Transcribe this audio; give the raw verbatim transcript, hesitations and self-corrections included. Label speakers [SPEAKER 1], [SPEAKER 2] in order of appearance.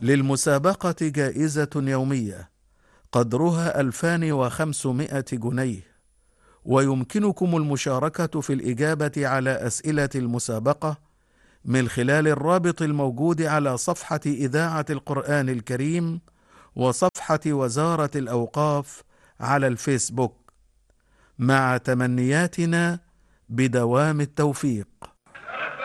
[SPEAKER 1] للمسابقة جائزة يومية قدرها ألفان وخمسمائة جنيه، ويمكنكم المشاركة في الإجابة على أسئلة المسابقة من خلال الرابط الموجود على صفحة إذاعة القرآن الكريم وصفحة وزارة الأوقاف على الفيسبوك، مع تمنياتنا بدوام التوفيق.